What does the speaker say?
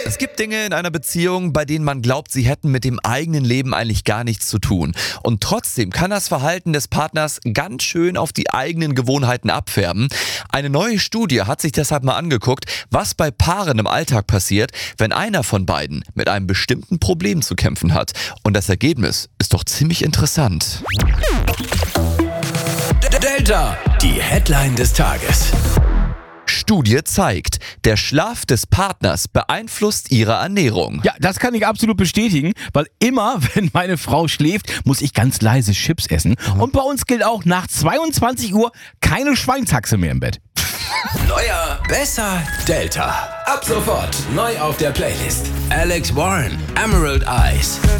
Es gibt Dinge in einer Beziehung, bei denen man glaubt, sie hätten mit dem eigenen Leben eigentlich gar nichts zu tun. Und trotzdem kann das Verhalten des Partners ganz schön auf die eigenen Gewohnheiten abfärben. Eine neue Studie hat sich deshalb mal angeguckt, was bei Paaren im Alltag passiert, wenn einer von beiden mit einem bestimmten Problem zu kämpfen hat. Und das Ergebnis ist doch ziemlich interessant. Delta, die Headline des Tages. Studie zeigt, der Schlaf des Partners beeinflusst ihre Ernährung. Ja, das kann ich absolut bestätigen, weil immer, wenn meine Frau schläft, muss ich ganz leise Chips essen. Und bei uns gilt auch nach 22 Uhr keine Schweinshaxe mehr im Bett. Neuer, besser, Delta. Ab sofort neu auf der Playlist. Alex Warren, Emerald Eyes.